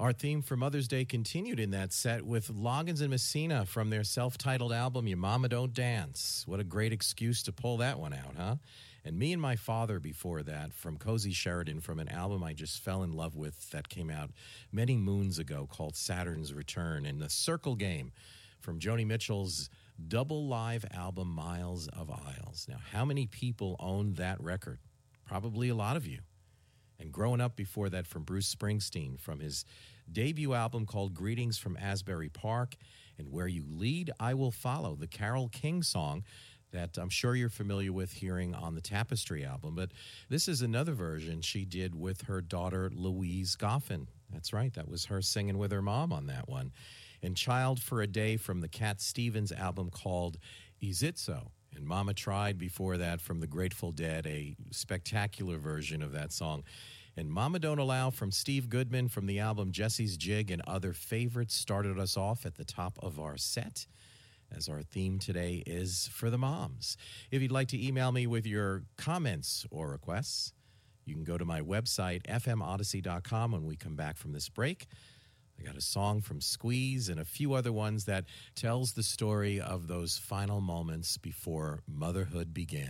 Our theme for Mother's Day continued in that set with Loggins and Messina from their self-titled album, Your Mama Don't Dance. What a great excuse to pull that one out, huh? And Me and My Father before that from Cozy Sheridan from an album I just fell in love with that came out many moons ago called Saturn's Return. And The Circle Game from Joni Mitchell's double live album, Miles of Isles. Now, how many people own that record? Probably a lot of you. And growing up before that from Bruce Springsteen from his debut album called Greetings from Asbury Park and Where You Lead, I Will Follow, the Carole King song that I'm sure you're familiar with hearing on the Tapestry album. But this is another version she did with her daughter Louise Goffin. That's right, that was her singing with her mom on that one. And Child for a Day from the Cat Stevens album called Is It So? And Mama Tried before that from the Grateful Dead, a spectacular version of that song. And Mama Don't Allow from Steve Goodman from the album Jesse's Jig and other favorites started us off at the top of our set, as our theme today is for the moms. If you'd like to email me with your comments or requests, you can go to my website, fmodyssey.com, when we come back from this break. I got a song from Squeeze and a few other ones that tells the story of those final moments before motherhood begins.